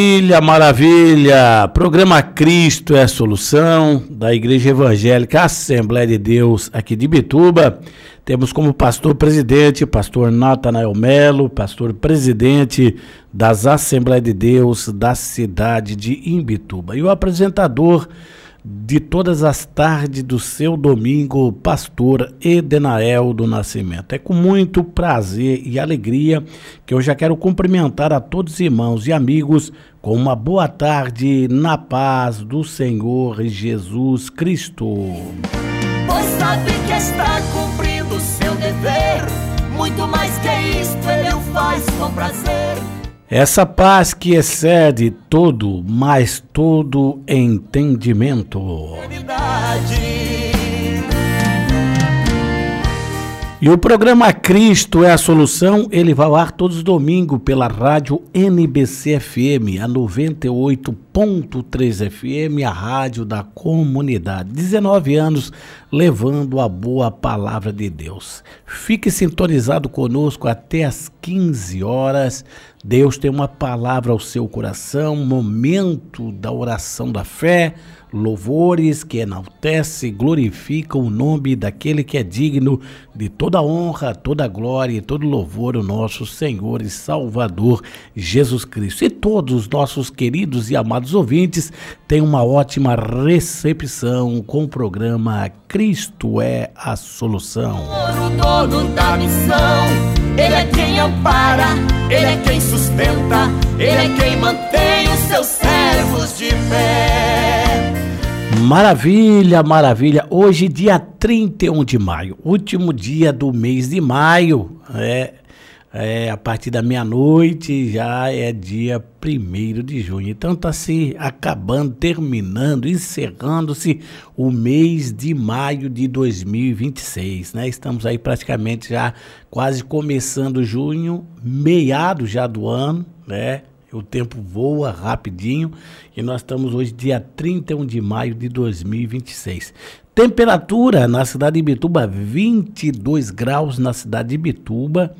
Maravilha, maravilha! Programa Cristo é a Solução, da Igreja Evangélica Assembleia de Deus aqui de Imbituba. Temos como pastor presidente, pastor Natanael Melo, pastor presidente das Assembleias de Deus da cidade de Imbituba. E o apresentador de todas as tardes do seu domingo, pastor Edenael do Nascimento. É com muito prazer e alegria que eu já quero cumprimentar a todos os irmãos e amigos com uma boa tarde na paz do Senhor Jesus Cristo. Pois sabe que está cumprindo o seu dever, muito mais que isto ele o faz com prazer. Essa paz que excede todo, mas todo entendimento. E o programa Cristo é a Solução, ele vai ao ar todos os domingos pela rádio NBC FM, a 98.3 FM, a rádio da comunidade. 19 anos levando a boa palavra de Deus. Fique sintonizado conosco até às 15 horas. Deus tem uma palavra ao seu coração, momento da oração da fé, louvores que enaltece e glorificam o nome daquele que é digno de toda honra, toda glória e todo louvor, o nosso Senhor e Salvador Jesus Cristo. E todos os nossos queridos e amados ouvintes têm uma ótima recepção com o programa Cristo é a Solução. O dono da missão, ele é quem ampara, ele é quem sustenta, ele é quem mantém os seus servos de pé. Maravilha, maravilha. Hoje, dia 31 de maio, último dia do mês de maio, a partir da meia-noite já é dia 1º de junho. Então está se acabando, terminando, encerrando-se o mês de maio de 2026, né? Estamos aí praticamente já quase começando junho, meado já do ano, né? O tempo voa rapidinho e nós estamos hoje dia 31 de maio de 2026. Temperatura na cidade de Imbituba, 22 graus na cidade de Imbituba.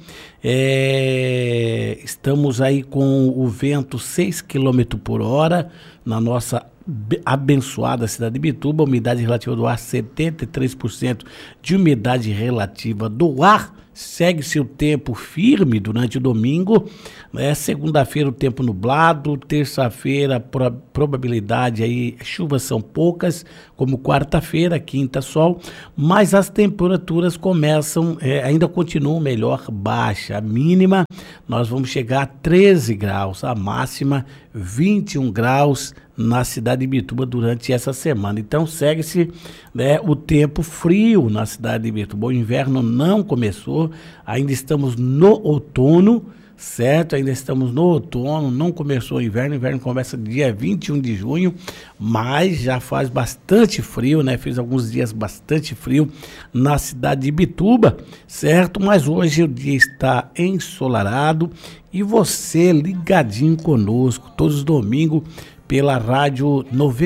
Estamos aí com o vento 6 km por hora na nossa abençoada cidade de Imbituba. Umidade relativa do ar 73% de umidade relativa do ar. Segue-se o tempo firme durante o domingo, né? Segunda-feira o tempo nublado, terça-feira probabilidade aí, chuvas são poucas, como quarta-feira, quinta sol, mas as temperaturas começam, ainda continuam melhor baixa, a mínima nós vamos chegar a 13 graus, a máxima 21 graus na cidade de Imbituba durante essa semana. Então segue-se, né, o tempo frio na cidade de Imbituba. O inverno não começou, ainda estamos no outono, certo? Ainda estamos no outono, não começou o inverno começa dia 21 de junho, mas já faz bastante frio, né? Fez alguns dias bastante frio na cidade de Imbituba, certo? Mas hoje o dia está ensolarado e você ligadinho conosco todos os domingos pela rádio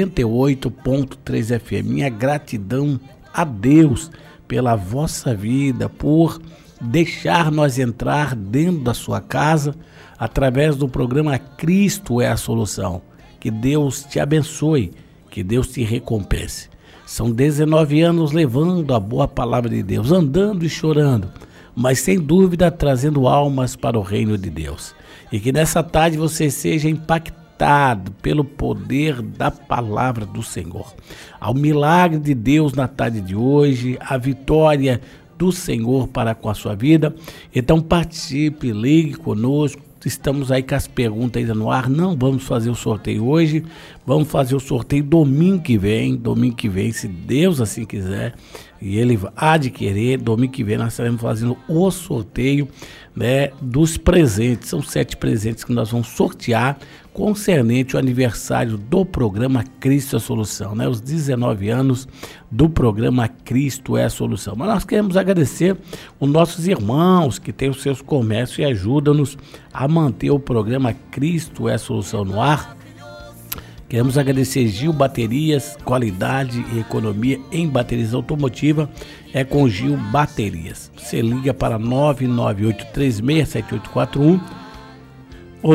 98.3 FM. Minha gratidão a Deus pela vossa vida, por deixar nós entrar dentro da sua casa através do programa Cristo é a Solução. Que Deus te abençoe, que Deus te recompense. São 19 anos levando a boa palavra de Deus, andando e chorando, mas sem dúvida trazendo almas para o reino de Deus. E que nessa tarde você seja impactado pelo poder da palavra do Senhor. Ao milagre de Deus na tarde de hoje, a vitória do Senhor para com a sua vida. Então participe, ligue conosco. Estamos aí com as perguntas ainda no ar. Não vamos fazer o sorteio hoje, vamos fazer o sorteio domingo que vem, se Deus assim quiser, e Ele há de querer. Domingo que vem nós estaremos fazendo o sorteio, né, dos presentes. São 7 presentes que nós vamos sortear concernente ao aniversário do programa Cristo é a Solução, né? Os 19 anos do programa Cristo é a Solução. Mas nós queremos agradecer os nossos irmãos que têm os seus comércios e ajudam-nos a manter o programa Cristo é a Solução no ar. Queremos agradecer Gil Baterias, qualidade e economia em baterias automotiva, é com Gil Baterias. Você liga para 998367841 o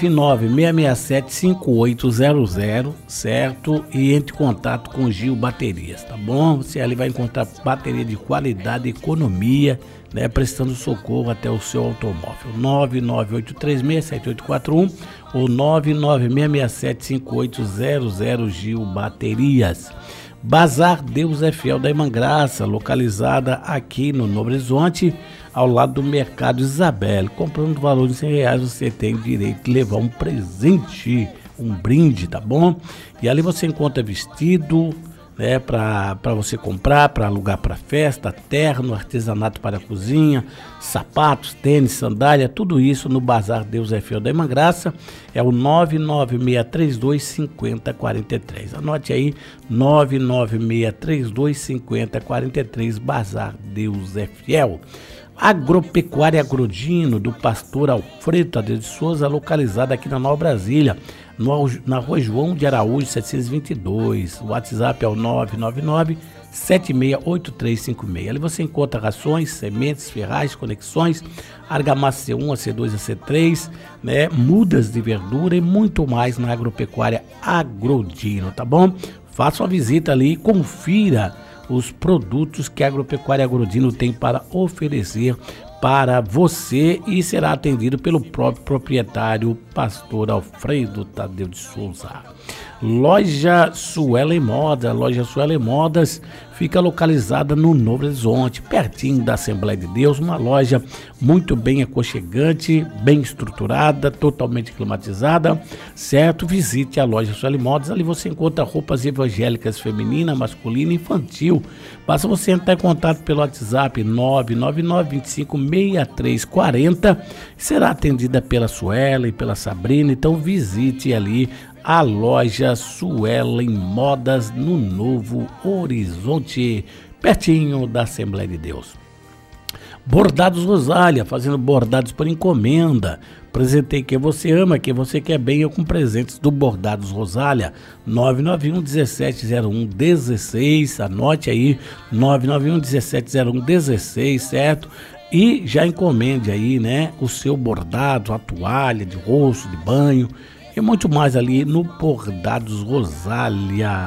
996675800, certo? E entre em contato com Gil Baterias, tá bom? Você ali vai encontrar bateria de qualidade e economia, né? Prestando socorro até o seu automóvel. 998367841 ou 996675800, Gil Baterias. Bazar Deus é Fiel da Irmã Graça, localizada aqui no Novo Horizonte, ao lado do Mercado Isabel. Comprando no valor de R$100, você tem direito de levar um presente, um brinde, tá bom? E ali você encontra vestido, né, para você comprar, para alugar para festa, terno, artesanato para a cozinha, sapatos, tênis, sandália, tudo isso no Bazar Deus é Fiel da Irmã Graça. É o 996325043. Anote aí, 996325043, Bazar Deus é Fiel. Agropecuária Agrodino, do pastor Alfredo Tadeu de Souza, localizada aqui na Nova Brasília, na Rua João de Araújo, 722. O WhatsApp é o 999-768356. Ali você encontra rações, sementes, ferragens, conexões, argamassa C1, AC2, AC3, né, mudas de verdura e muito mais na Agropecuária Agrodino, tá bom? Faça uma visita ali e confira os produtos que a Agropecuária Agrodino tem para oferecer para você e será atendido pelo próprio proprietário, pastor Alfredo Tadeu de Souza. Loja Suelen Modas. Loja Suelen Modas fica localizada no Novo Horizonte, pertinho da Assembleia de Deus, uma loja muito bem aconchegante, bem estruturada, totalmente climatizada, certo? Visite a loja Suelen Modas, ali você encontra roupas evangélicas feminina, masculina e infantil. Basta você entrar em contato pelo WhatsApp 999-256340, será atendida pela Suelen e pela Sabrina, então visite ali a loja Suelen Modas no Novo Horizonte, pertinho da Assembleia de Deus. Bordados Rosália, fazendo bordados por encomenda. Presentei quem você ama, quem você quer bem, eu com presentes do Bordados Rosália. 991-1701-16, anote aí, 991-1701-16, certo? E já encomende aí, né, o seu bordado, a toalha de rosto, de banho, e muito mais ali no Bordados Rosália.